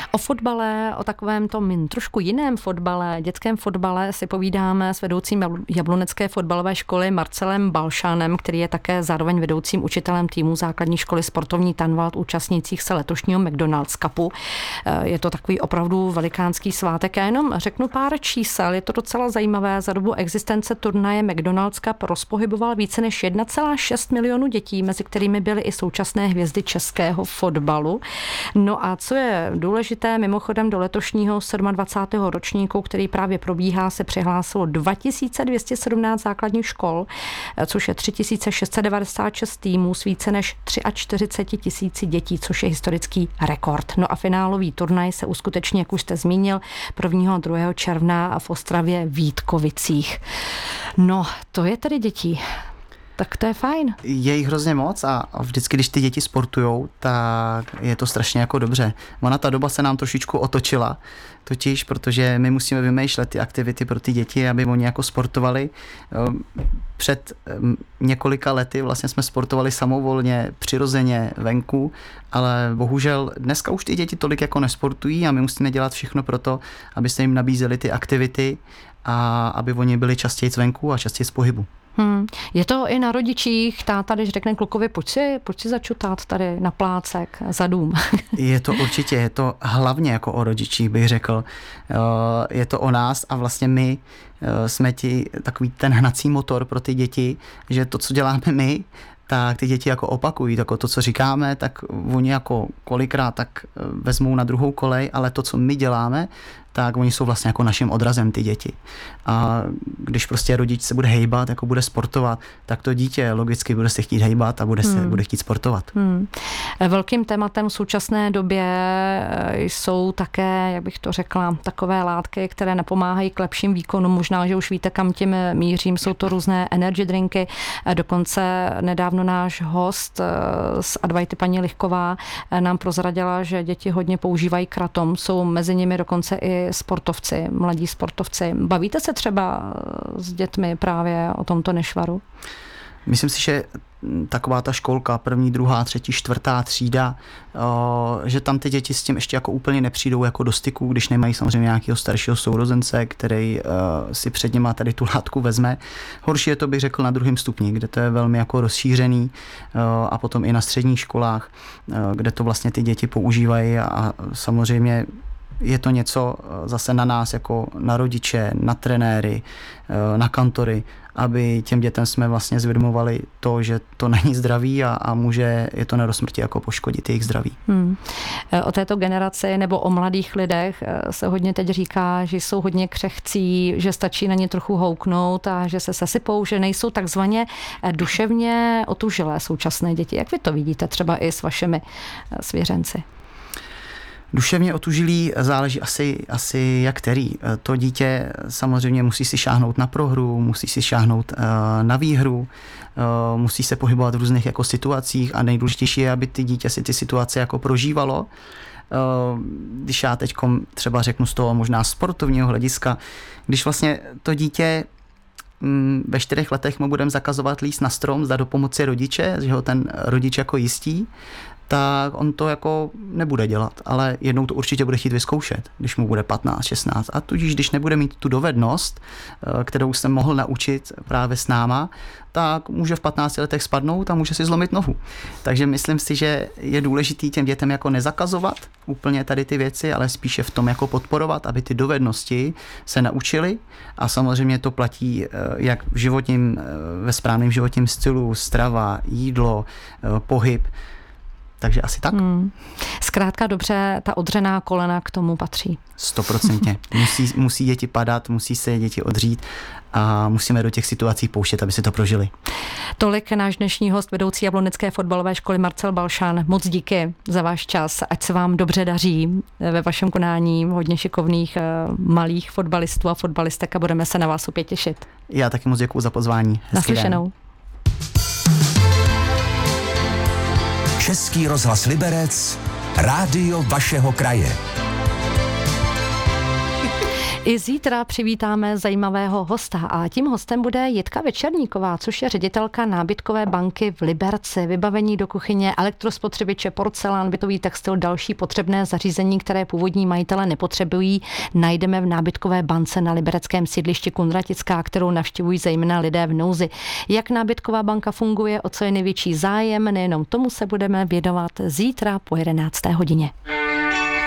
O fotbale, o takovém tom trošku jiném fotbale, dětském fotbale si povídáme s vedoucím Jablonecké fotbalové školy Marcelem Balšánem, který je také zároveň vedoucím učitelem týmu základní školy Sportovní Tanvald účastnících se letošního McDonald's Cupu. Je to takový opravdu velikánský svátek. Já jenom řeknu pár čísel, je to docela zajímavé. Za dobu existence turnaje McDonald's Cup rozpohyboval více než 1,6 milionu dětí, mezi kterými byly i současné hvězdy českého fotbalu. No a co je důležité, mimochodem do letošního 27. ročníku, který právě probíhá, se přihlásilo 2217 základních škol, což je 3696 týmů s více než 43 tisíci dětí, což je historický rekord. No a finálový turnaj se uskuteční, jak už jste zmínil, 1. a 2. června v Ostravě Vítkovicích. No, to je tedy dětí. Tak to je fajn. Je jich hrozně moc a vždycky, když ty děti sportujou, tak je to strašně jako dobře. Ona ta doba se nám trošičku otočila, totiž protože my musíme vymýšlet ty aktivity pro ty děti, aby oni jako sportovali. Před několika lety vlastně jsme sportovali samovolně, přirozeně venku, ale bohužel dneska už ty děti tolik jako nesportují a my musíme dělat všechno pro to, abyste jim nabízeli ty aktivity a aby oni byli častěji venku a častěji z pohybu. Je to i na rodičích, táta, když řekne klukovi, pojď si začutat tady na plácek za dům. Je to určitě, je to hlavně jako o rodičích, bych řekl. Je to o nás a vlastně my jsme takový ten hnací motor pro ty děti, že to, co děláme my, tak ty děti jako opakují, tak to, co říkáme, tak oni jako kolikrát tak vezmou na druhou kolej, ale to, co my děláme, tak oni jsou vlastně jako naším odrazem, ty děti. A když prostě rodič se bude hejbat, jako bude sportovat, tak to dítě logicky bude se chtít hejbat a bude chtít sportovat. Velkým tématem v současné době jsou také, jak bych to řekla, takové látky, které napomáhají k lepším výkonům. Možná, že už víte, kam tím mířím. Jsou to různé energy drinky. Dokonce nedávno náš host z Advaity, paní Lichková, nám prozradila, že děti hodně používají kratom. Jsou mezi nimi dokonce i sportovci, mladí sportovci. Bavíte se třeba s dětmi právě o tomto nešvaru? Myslím si, že taková ta školka, 1., 2., 3., 4. třída, že tam ty děti s tím ještě jako úplně nepřijdou jako do styku, když nemají samozřejmě nějakého staršího sourozence, který si před něma tady tu látku vezme. Horší je to, bych řekl, na 2. stupni, kde to je velmi jako rozšířený a potom i na středních školách, kde to vlastně ty děti používají a samozřejmě je to něco zase na nás, jako na rodiče, na trenéry, na kantory, aby těm dětem jsme vlastně zvědomovali to, že to není zdraví a může je to na smrti jako poškodit jejich zdraví. O této generaci nebo o mladých lidech se hodně teď říká, že jsou hodně křehcí, že stačí na ně trochu houknout a že se sesypou, že nejsou takzvaně duševně otužilé současné děti. Jak vy to vidíte třeba i s vašimi svěřenci? Duševně otužilý záleží asi jak který. To dítě samozřejmě musí si šáhnout na prohru, musí si šáhnout na výhru, musí se pohybovat v různých jako situacích a nejdůležitější je, aby ty dítě si ty situace jako prožívalo. Když já teď třeba řeknu z toho možná sportovního hlediska, když vlastně to dítě ve 4 letech mu budeme zakazovat líst na strom, zda do pomoci rodiče, že ho ten rodič jako jistí, tak on to jako nebude dělat, ale jednou to určitě bude chtít vyzkoušet, když mu bude 15, 16 a tudíž, když nebude mít tu dovednost, kterou jsem mohl naučit právě s náma, tak může v 15 letech spadnout a může si zlomit nohu. Takže myslím si, že je důležitý těm dětem jako nezakazovat úplně tady ty věci, ale spíše v tom jako podporovat, aby ty dovednosti se naučili a samozřejmě to platí jak ve správném životním stylu, strava, jídlo, pohyb. Takže asi tak. Zkrátka dobře, ta odřená kolena k tomu patří. 100%. Musí děti padat, musí se děti odřít a musíme do těch situací pouštět, aby si to prožili. Tolik náš dnešní host, vedoucí Jablonecké fotbalové školy Marcel Balšán. Moc díky za váš čas, ať se vám dobře daří ve vašem konání, hodně šikovných malých fotbalistů a fotbalistek a budeme se na vás opět těšit. Já taky moc děkuju za pozvání. Naslyšenou. Český rozhlas Liberec, rádio vašeho kraje. I zítra přivítáme zajímavého hosta a tím hostem bude Jitka Večerníková, což je ředitelka nábytkové banky v Liberci. Vybavení do kuchyně, elektrospotřebiče, porcelán, bytový textil, další potřebné zařízení, které původní majitele nepotřebují, najdeme v nábytkové bance na libereckém sídlišti Kunratická, kterou navštěvují zejména lidé v nouzi. Jak nábytková banka funguje, o co je největší zájem, nejenom tomu se budeme věnovat zítra po 11. hodině.